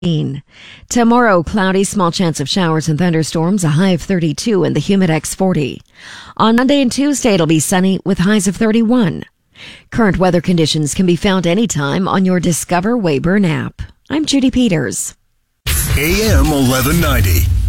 Tomorrow, cloudy, small chance of showers and thunderstorms, a high of 32 and the humid X40. On Monday and Tuesday, it'll be sunny with highs of 31. Current weather conditions can be found anytime on your Discover Wayburn app. I'm Judy Peters. AM 1190.